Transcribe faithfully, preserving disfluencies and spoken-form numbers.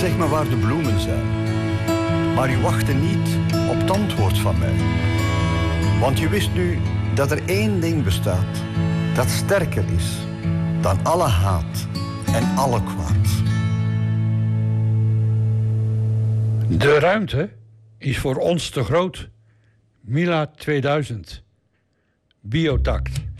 zeg me waar de bloemen zijn. Maar u wachtte niet op het antwoord van mij. Want je wist nu dat er één ding bestaat dat sterker is dan alle haat en alle kwaad. De ruimte is voor ons te groot. Mila tweeduizend. Biotact.